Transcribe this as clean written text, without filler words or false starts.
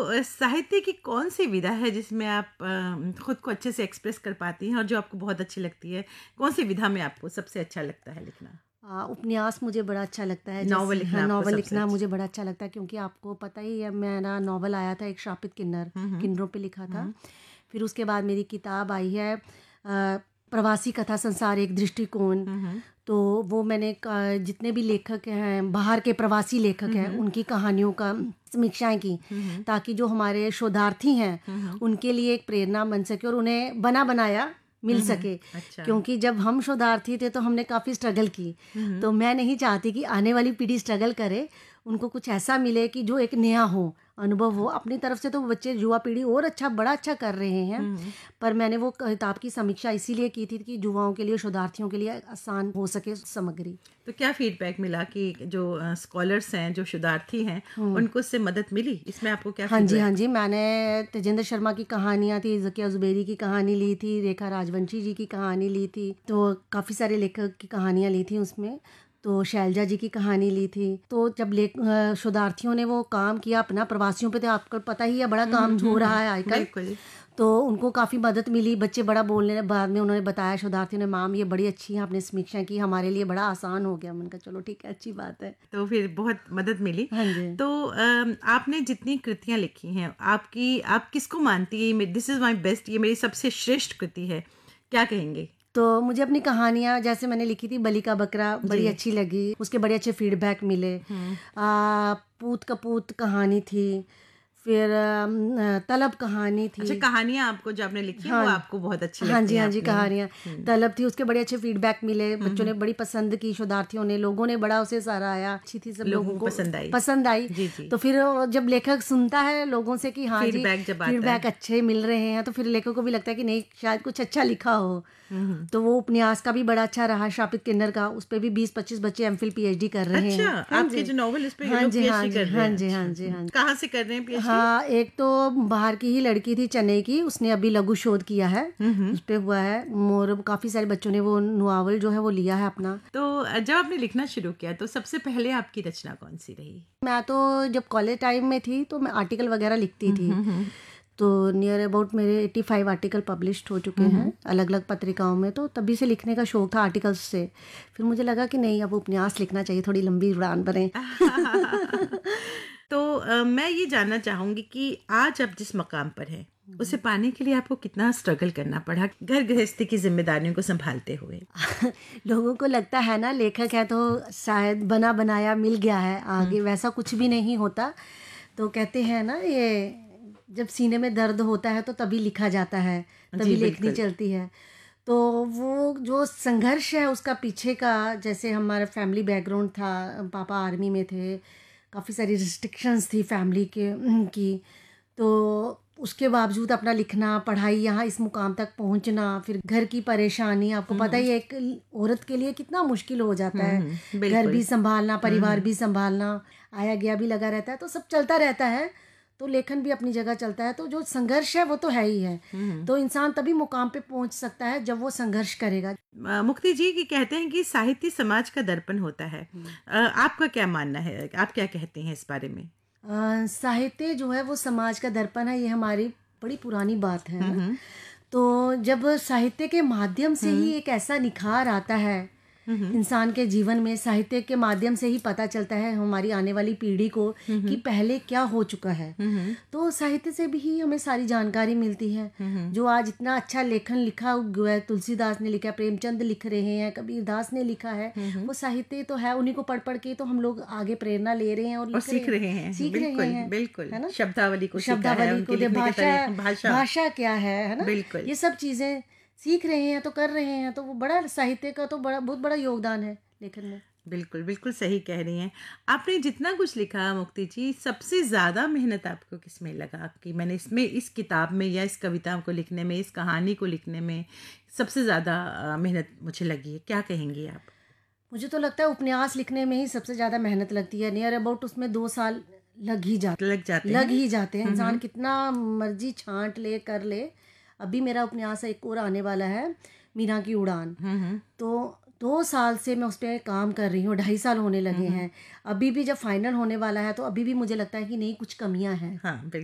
साहित्य की कौन सी विधा है जिसमें आप खुद को अच्छे से एक्सप्रेस कर पाती हैं और जो आपको बहुत अच्छी लगती है? कौन सी विधा में आपको सबसे अच्छा लगता है लिखना? उपन्यास मुझे बड़ा अच्छा लगता है। नॉवल जैसे हाँ, लिखना आपको नॉवल सबसे लिखना अच्छा? मुझे बड़ा अच्छा लगता है, क्योंकि आपको पता ही है मेरा नॉवल आया था एक श्रापित किन्नर, हुँ। किन्नरों पे लिखा था। हुँ। फिर उसके बाद मेरी किताब आई है प्रवासी कथा संसार एक दृष्टिकोण। हुँ, हुँ। तो वो मैंने जितने भी लेखक हैं, बाहर के प्रवासी लेखक हैं, उनकी कहानियों का समीक्षाएं की, ताकि जो हमारे शोधार्थी हैं उनके लिए एक प्रेरणा बन सके और उन्हें बना बनाया मिल सके। अच्छा। क्योंकि जब हम शोधार्थी थे तो हमने काफ़ी स्ट्रगल की, तो मैं नहीं चाहती कि आने वाली पीढ़ी स्ट्रगल करे, उनको कुछ ऐसा मिले कि जो एक नया हो, अनुभव हो। अपनी तरफ से तो बच्चे युवा पीढ़ी और अच्छा बड़ा अच्छा कर रहे हैं, पर मैंने वो किताब की समीक्षा इसीलिए की थी कि युवाओं के लिए, शोधार्थियों के लिए आसान हो सके सामग्री। तो क्या फीडबैक मिला कि जो स्कॉलर्स हैं, जो शोधार्थी हैं, उनको उससे मदद मिली? इसमें आपको क्या हाँ जी, हाँ फीडबैक? जी। मैंने तेजेंद्र शर्मा की कहानियाँ थी, ज़किया ज़ुबैरी की कहानी ली थी, रेखा राजवंशी जी की कहानी ली थी, तो काफ़ी सारे लेखक की कहानियाँ ली थी उसमें। तो शैलजा जी की कहानी ली थी। तो जब शोधार्थियों ने वो काम किया अपना, प्रवासियों पे तो आपको पता ही है बड़ा काम हो रहा है आजकल, बिल्कुल। तो उनको काफ़ी मदद मिली। बच्चे बड़ा बोलने, बाद में उन्होंने बताया शोधार्थियों ने, मैम ये बड़ी अच्छी है, आपने समीक्षा की, हमारे लिए बड़ा आसान हो गया। मैंने कहा चलो ठीक है, अच्छी बात है। तो फिर बहुत मदद मिली। हाँ जी। तो आपने जितनी कृतियाँ लिखी हैं, आप किसको मानती हैं दिस इज़ माय बेस्ट, ये मेरी सबसे श्रेष्ठ कृति है, क्या कहेंगे? तो मुझे अपनी कहानियाँ, जैसे मैंने लिखी थी बलि का बकरा, जी। बड़ी अच्छी लगी, उसके बड़े अच्छे फीडबैक मिले। पूत कपूत कहानी थी, फिर तलब कहानी अच्छा, थी। कहानियाँ आपको जो आपने लिखी हैं, वो हाँ आपको बहुत अच्छी हाँ लगती जी, हैं हाँ जी, आपने। कहानियाँ हुँ। तलब थी, उसके बड़े अच्छे फीडबैक मिले, बच्चों ने बड़ी पसंद की, शोधार्थियों ने, लोगों ने बड़ा उसे सराहा, अच्छी थी, सब लोगों लोगों को को पसंद आई। पसंद आई। जी, जी। तो फिर जब लेखक सुनता है लोगों से कि हाँ जी, फीडबैक जब आता है। फीडबैक अच्छे मिल रहे हैं, तो फिर लेखक को भी लगता है कि नहीं, शायद कुछ अच्छा लिखा हो। हुँ, हुँ। तो वो उपन्यास का भी बड़ा अच्छा रहा, श्रापित किन्नर का, उस पे भी 20-25 बच्चे एमफिल पीएचडी कर रहे अच्छा, हैं। हाँ आपके जी। जो नॉवल इस पे हाँ लोग जी, हाँ पीएचडी जी, कर रहे हाँ हैं। जी, हाँ अच्छा, जी, हाँ जी। कहाँ से कर रहे हैं पीएचडी? हाँ, एक तो बाहर की ही लड़की थी, चेन्नई की, उसने अभी लघु शोध किया है, उस पे हुआ है। और काफ़ी सारे बच्चों ने वो नॉवल जो है वो लिया है अपना। तो जब आपने लिखना शुरू किया, तो सबसे पहले आपकी रचना कौन-सी रही? मैं तो जब कॉलेज टाइम में थी तो मैं आर्टिकल वगैरह लिखती हुँ, थी। हुँ, हुँ। तो नियर अबाउट मेरे 85 आर्टिकल पब्लिश्ड हो चुके हैं अलग अलग पत्रिकाओं में। तो तभी से लिखने का शौक था आर्टिकल्स से। फिर मुझे लगा कि नहीं, अब उपन्यास लिखना चाहिए, थोड़ी लंबी उड़ान भरें। तो मैं ये जानना चाहूँगी कि आज आप जिस मकाम पर हैं, उसे पाने के लिए आपको कितना स्ट्रगल करना पड़ा, घर गृहस्थी की ज़िम्मेदारियों को सँभालते हुए? लोगों को लगता है ना लेखक है तो शायद बना बनाया मिल गया है आगे, वैसा कुछ भी नहीं होता। तो कहते हैं ना, ये जब सीने में दर्द होता है तो तभी लिखा जाता है, जी, तभी लेखनी बिल्कुल। चलती है। तो वो जो संघर्ष है उसका पीछे का, जैसे हमारा फैमिली बैकग्राउंड था, पापा आर्मी में थे, काफ़ी सारी रिस्ट्रिक्शंस थी फैमिली के की। तो उसके बावजूद अपना लिखना, पढ़ाई, यहाँ इस मुकाम तक पहुंचना, फिर घर की परेशानी, आपको पता ही है एक औरत के लिए कितना मुश्किल हो जाता है। घर बिल्कुल। भी संभालना, परिवार भी संभालना, आया गया भी लगा रहता है, तो सब चलता रहता है। तो लेखन भी अपनी जगह चलता है। तो जो संघर्ष है वो तो है ही है। तो इंसान तभी मुकाम पे पहुंच सकता है जब वो संघर्ष करेगा। मुक्ति जी की कहते हैं कि साहित्य समाज का दर्पण होता है। आपका क्या मानना है? आप क्या कहते हैं इस बारे में? साहित्य जो है वो समाज का दर्पण है, ये हमारी बड़ी पुरानी बात है ना। तो जब साहित्य के माध्यम से ही एक ऐसा निखार आता है इंसान के जीवन में, साहित्य के माध्यम से ही पता चलता है हमारी आने वाली पीढ़ी को कि पहले क्या हो चुका है। तो साहित्य से भी ही हमें सारी जानकारी मिलती है। जो आज इतना अच्छा लेखन लिखा हुआ है, तुलसीदास ने लिखा, प्रेमचंद लिख रहे हैं, कबीरदास ने लिखा है, वो साहित्य तो है। उन्हीं को पढ़ पढ़ के तो हम लोग आगे प्रेरणा ले रहे हैं और सीख रहे हैं। सीख बिल्कुल, रहे हैं, बिल्कुल। है ना। शब्दावली को सीखा है, शब्दावली उनके को, लिखने के तरीके, भाषा क्या है ना। बिल्कुल। ये सब चीजें सीख रहे हैं तो कर रहे हैं। तो वो बड़ा, साहित्य का तो बड़ा, बहुत बड़ा योगदान है लेखन में। बिल्कुल, बिल्कुल सही कह रही हैं। आपने जितना कुछ लिखा मुक्ति जी, सबसे ज़्यादा मेहनत आपको किसमें लगा कि मैंने इसमें, इस किताब में या इस कविता को लिखने में, इस कहानी को लिखने में सबसे ज़्यादा मेहनत मुझे लगी है? क्या कहेंगी आप? मुझे तो लगता है उपन्यास लिखने में ही सबसे ज़्यादा मेहनत लगती है। नियर अबाउट उसमें 2 साल लग जाते लग हैं। ही जाते हैं। इंसान कितना मर्जी छांट ले, कर ले। अभी मेरा उपन्यास एक और आने वाला है, मीना की उड़ान। तो 2 साल से मैं उस पर काम कर रही हूँ, 2.5 साल होने लगे हैं। अभी भी जब फाइनल होने वाला है तो अभी भी मुझे लगता है कि नहीं, कुछ कमियां हैं। हाँ,